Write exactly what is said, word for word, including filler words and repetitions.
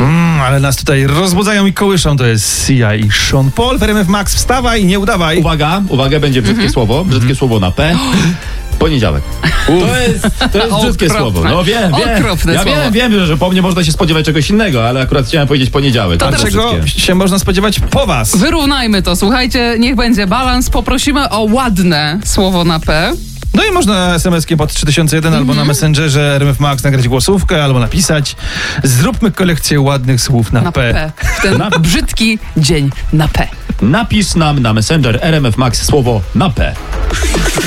Mm, ale nas tutaj rozbudzają i kołyszą. To jest Sia i Sean Paul w R M F Max. Wstawaj, nie udawaj. Uwaga, uwaga, będzie brzydkie Mhm. słowo. Brzydkie słowo na P. Poniedziałek. To jest, to jest brzydkie Okropne. słowo. No wiem, wiem. Okropne Ja słowo. wiem, wiem, że po mnie można się spodziewać czegoś innego, ale akurat chciałem powiedzieć poniedziałek. To Bardzo Czego brzydkie. się można spodziewać po was? Wyrównajmy to, słuchajcie, niech będzie balans. Poprosimy o ładne słowo na P. No i można es em eskiem pod trzy tysiące jeden albo na Messengerze R M F Max nagrać głosówkę, albo napisać: zróbmy kolekcję ładnych słów na, Na P. P. W ten Na- brzydki dzień na P. Napisz nam na Messenger R M F Max słowo na P.